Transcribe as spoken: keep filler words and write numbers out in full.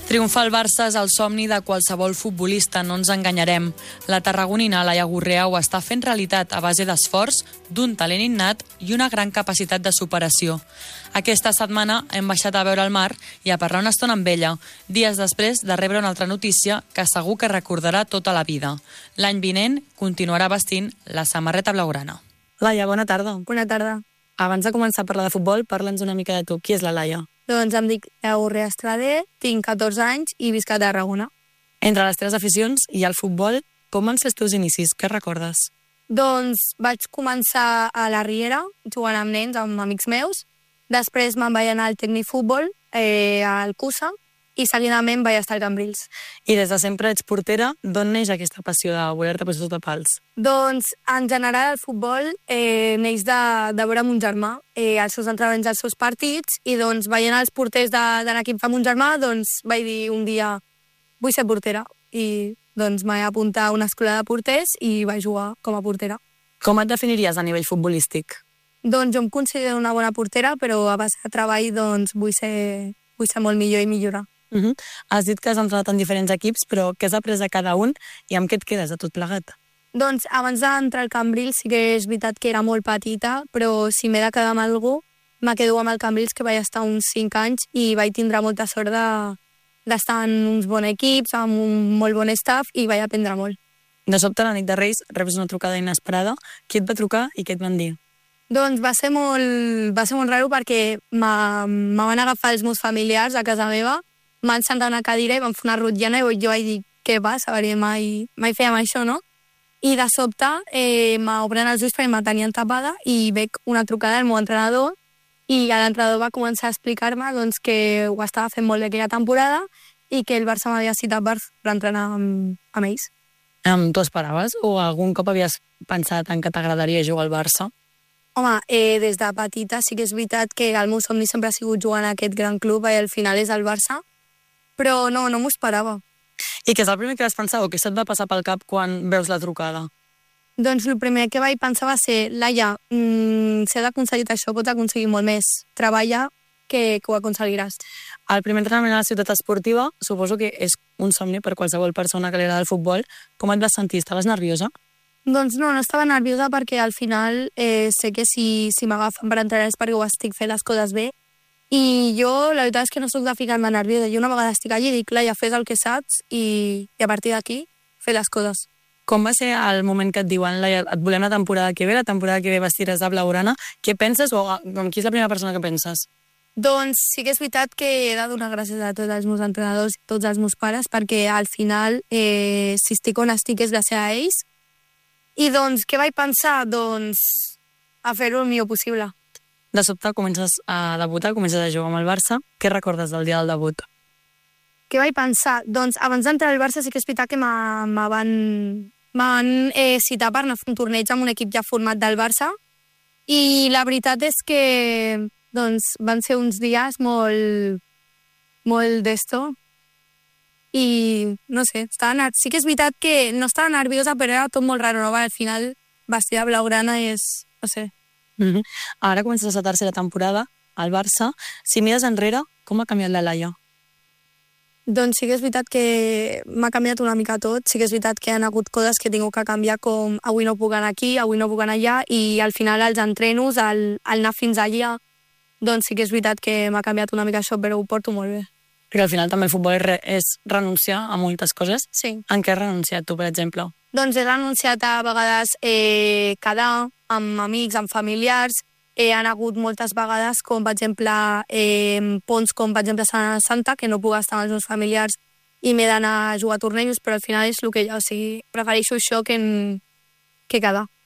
Triomfar el Barça és el somni de qualsevol futbolista, no ens enganyarem. La tarragonina Laia Gurrea ho està fent realitat a base d'esforç, d'un talent innat i una gran capacitat de superació. Aquesta setmana hem baixat a veure el mar i a parlar una estona amb ella, dies després de rebre una altra notícia que segur que recordarà tota la vida. L'any vinent continuarà vestint la samarreta blaugrana. Laia, bona tarda. Bona tarda. Abans de començar a parlar de futbol, parla'ns una mica de tu. Qui és la Laia? Doncs em dic Laia Gurrea Estrader, tinc catorze anys i visc a Tarragona. Entre les teves aficions hi ha el futbol. Com van ser els teus inicis? Què recordes? Doncs vaig començar a la Riera, jugant amb nens, amb amics meus. Després me'n vaig anar al Tecnifutbol, eh, al Cusa, i seguidament vaig estar al Cambrils. I des de sempre ets portera. D'on neix aquesta passió de voler-te posar sota pals? Doncs, en general, el futbol eh, neix de, de veure mon germà, eh, els seus entrenaments, els seus partits, i doncs, veient els porters de, de l'equip de mon germà, doncs, vaig dir un dia, vull ser portera. I doncs vaig apuntar a una escola de porters i vaig jugar com a portera. Com et definiries a nivell futbolístic? Doncs jo em considero una bona portera, però a base de treball doncs, vull ser, vull ser molt millor i millorar. Uh -huh. Has dit que has entrenat en diferents equips, però què has après de cada un i amb què et quedes de tot plegat? Doncs abans d'entrar al Cambrils sí que és veritat que era molt petita, però si m'he de quedar amb algú, me quedo amb el Cambrils, que vaig estar uns cinc anys i vaig tindre molta sort de, d'estar en uns bons equips, amb un molt bon staff, i vaig aprendre molt. De sobte, la nit de Reis, reps una trucada inesperada. Qui et va trucar i què et van dir? Doncs va ser molt, va ser molt raro perquè me van agafar els meus familiars a casa meva, m'han sentat a una cadira i van fer una rotllana i jo vaig dir, què passa? Perquè mai, mai fèiem això, no? I de sobte eh, m'obren els ulls perquè me tenien tapada i veig una trucada del meu entrenador i l'entrenador va començar a explicar-me doncs, que ho estava fent molt bé aquella temporada i que el Barça m'havia citat per, per entrenar amb, amb ells. Um, T'ho esperaves o algun cop havies pensat en que t'agradaria jugar al Barça? Home, eh, des de petita sí que és veritat que el meu somni sempre ha sigut jugar en aquest gran club i al final és el Barça, però no, no m'ho esperava. I què és el primer que vas pensar o què se't va passar pel cap quan veus la trucada? Doncs el primer que vaig pensar va ser, Laia, mmm, si has aconseguit això, pots aconseguir molt més. Treballa que, que ho aconseguiràs. El primer entrenament a la ciutat esportiva suposo que és un somni per qualsevol persona que li agrada el futbol. Com et vas sentir? Estaves nerviosa? Doncs no, no estava nerviosa perquè al final eh, sé que si, si m'agafen per entrenar és perquè ho estic fent les coses bé. I jo, la veritat és que no soc de ficar-me nerviosa. Jo una vegada estic allí i dic, Laia, fes el que saps i, i a partir d'aquí fer les coses. Com va ser el moment que et diuen, Laia, et volem la temporada que ve, la temporada que ve vestiràs de blaugrana? Què penses o amb qui és la primera persona que penses? Doncs sí que és veritat que he de donar gràcies a tots els meus entrenadors i tots els meus pares perquè al final, eh, si estic on estic és gràcies a ells. I doncs, què vaig pensar? Doncs a fer-ho el millor possible. De sobte comences a debutar, comences a jugar amb el Barça. Què recordes del dia del debut? Què vaig pensar? Doncs abans d'entrar al Barça sí que és veritat que me van, van eh, citar per anar a fer un torneig amb un equip ja format del Barça i la veritat és que doncs, van ser uns dies molt, molt d'esto i no sé, estava, sí que és veritat que no estava nerviosa però era tot molt raro, no? Al final vestir de blaugrana és, no sé. Mm-hmm. Ara comences la tercera temporada al Barça. Si mires enrere, com ha canviat la Laia? Doncs sí que és veritat que m'ha canviat una mica tot. Sí que és veritat que hi ha hagut coses que he tingut que canviar, com avui no puc anar aquí, avui no puc anar allà, i al final els entrenos, al, al anar fins allà, doncs sí que és veritat que m'ha canviat una mica això, però ho porto molt bé. Perquè al final també el futbol és, re, és renunciar a moltes coses. Sí. En què has renunciat tu, per exemple? Doncs he renunciat a vegades eh, quedar amb amics, amb familiars. Eh, han hagut moltes vegades, com per exemple eh, ponts com per exemple Setmana Santa, que no puc estar amb els meus familiars i m'he d'anar a jugar a tornejos, però al final és el que jo, o sigui, prefereixo això que, en, que quedar.